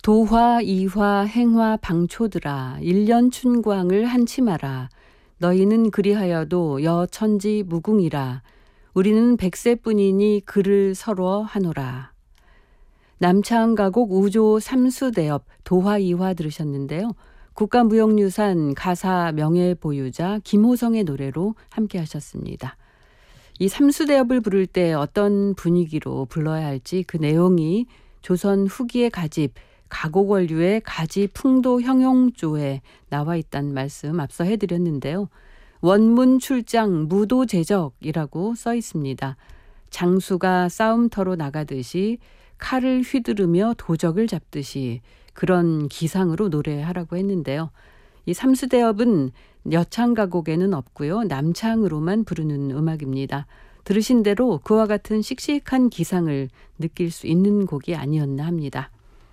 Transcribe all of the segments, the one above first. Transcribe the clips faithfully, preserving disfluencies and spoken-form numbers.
도화, 이화, 행화, 방초들아 일년 춘광을 한치 마라. 너희는 그리하여도 여천지 무궁이라. 우리는 백세뿐이니 그를 서러 하노라. 남창가곡 우조 삼수대업 도화, 이화 들으셨는데요. 국가무형유산 가사 명예보유자 김호성의 노래로 함께 하셨습니다. 이 삼수대업을 부를 때 어떤 분위기로 불러야 할지 그 내용이 조선 후기의 가집 가곡원류의 가지 풍도 형용조에 나와 있다는 말씀 앞서 해드렸는데요. 원문 출장 무도 제적이라고 써 있습니다. 장수가 싸움터로 나가듯이 칼을 휘두르며 도적을 잡듯이 그런 기상으로 노래하라고 했는데요. 이 삼수대업은 여창가곡에는 없고요. 남창으로만 부르는 음악입니다. 들으신 대로 그와 같은 씩씩한 기상을 느낄 수 있는 곡이 아니었나 합니다.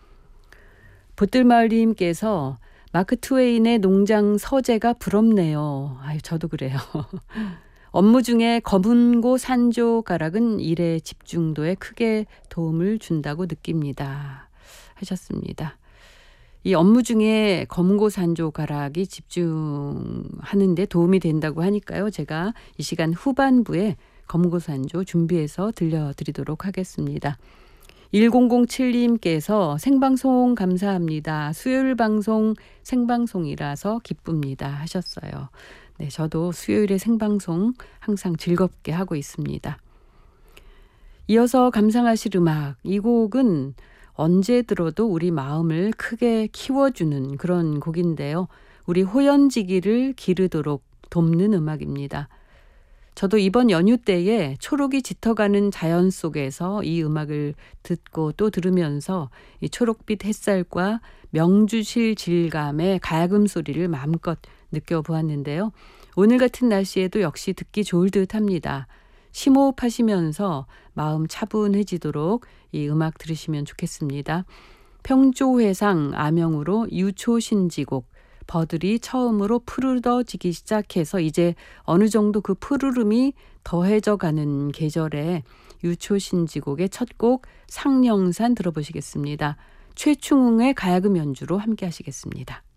보뜰마을님께서 마크 트웨인의 농장 서재가 부럽네요. 아유, 저도 그래요. 업무 중에 검은고 산조 가락은 일의 집중도에 크게 도움을 준다고 느낍니다. 하셨습니다. 이 업무 중에 검은고 산조 가락이 집중하는 데 도움이 된다고 하니까요. 제가 이 시간 후반부에 검은고 산조 준비해서 들려드리도록 하겠습니다. 일공공칠님께서 생방송 감사합니다. 수요일 방송 생방송이라서 기쁩니다. 하셨어요. 네, 저도 수요일에 생방송 항상 즐겁게 하고 있습니다. 이어서 감상하실 음악, 이 곡은 언제 들어도 우리 마음을 크게 키워주는 그런 곡인데요. 우리 호연지기를 기르도록 돕는 음악입니다. 저도 이번 연휴 때에 초록이 짙어가는 자연 속에서 이 음악을 듣고 또 들으면서 이 초록빛 햇살과 명주실 질감의 가야금 소리를 마음껏 느껴보았는데요. 오늘 같은 날씨에도 역시 듣기 좋을 듯 합니다. 심호흡하시면서 마음 차분해지도록 이 음악 들으시면 좋겠습니다. 평조회상 암영으로 유초신지곡 버들이 처음으로 푸르러지기 시작해서 이제 어느 정도 그 푸르름이 더해져 가는 계절에 유초신지곡의 첫 곡 상령산 들어보시겠습니다. 최충웅의 가야금 연주로 함께 하시겠습니다.